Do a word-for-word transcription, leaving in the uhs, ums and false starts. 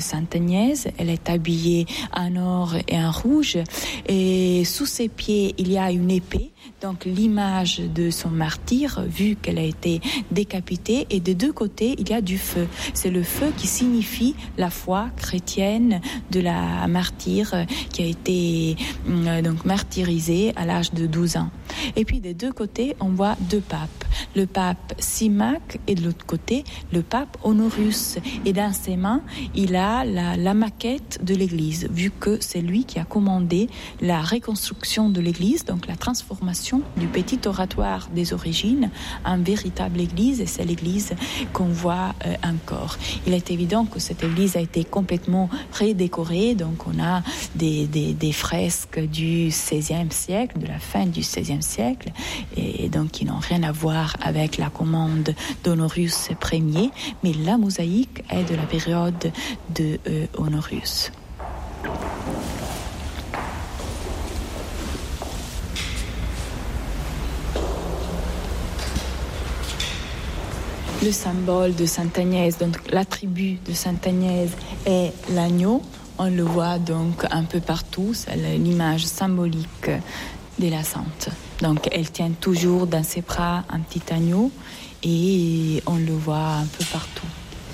Sainte Agnès, elle est habillée en or et en rouge, et sous ses pieds il y a une épée, donc l'image de son martyr, vu qu'elle a été décapitée, et de deux côtés il y a du feu. C'est le feu qui signifie la foi chrétienne de la martyre qui a été euh, donc martyrisée à l'âge de douze ans. Et puis des deux côtés on voit deux papes, le pape Symmachus et de l'autre côté le pape Honorius, et dans ses mains il a la, la maquette de l'église, vu que c'est lui qui a commandé la reconstruction de l'église, donc la transformation du petit oratoire des origines en véritable église, et c'est l'église qu'on voit euh, encore. Il est évident que cette église a été complètement redécorée, donc on a des, des, des fresques du seizième siècle, de la fin du seizième siècle, et donc qui n'ont rien à voir avec la commande d'Honorius Ier, mais la mosaïque est de la période de euh, Honorius. Le symbole de Sainte Agnès, donc l'attribut de Sainte Agnès est l'agneau. On le voit donc un peu partout, c'est l'image symbolique de la sainte. Donc elle tient toujours dans ses bras un petit agneau et on le voit un peu partout.